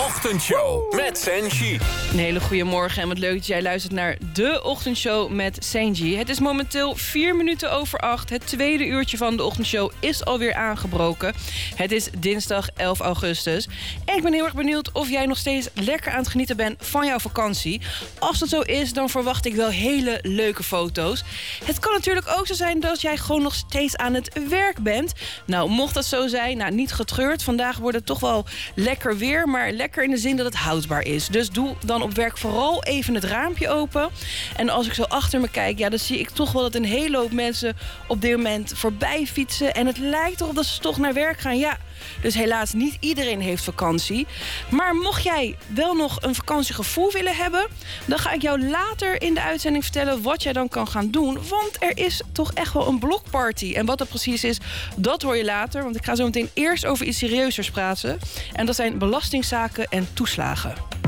Ochtendshow met Senji. Een hele goede morgen en wat leuk dat jij luistert naar de Ochtendshow met Senji. Het is momenteel 8:04. Het tweede uurtje van de Ochtendshow is alweer aangebroken. Het is dinsdag 11 augustus. En ik ben heel erg benieuwd of jij nog steeds lekker aan het genieten bent van jouw vakantie. Als dat zo is, dan verwacht ik wel hele leuke foto's. Het kan natuurlijk ook zo zijn dat jij gewoon nog steeds aan het werk bent. Nou, mocht dat zo zijn, niet getreurd. Vandaag wordt het toch wel lekker weer, maar lekker in de zin dat het houdbaar is. Dus doe dan op werk vooral even het raampje open. En als ik zo achter me kijk, dan zie ik toch wel dat een hele hoop mensen op dit moment voorbij fietsen. En het lijkt erop dat ze toch naar werk gaan. Ja, dus helaas niet iedereen heeft vakantie. Maar mocht jij wel nog een vakantiegevoel willen hebben, dan ga ik jou later in de uitzending vertellen wat jij dan kan gaan doen. Want er is toch echt wel een blokparty. En wat dat precies is, dat hoor je later. Want ik ga zo meteen eerst over iets serieusers praten. En dat zijn belastingzaken en toeslagen.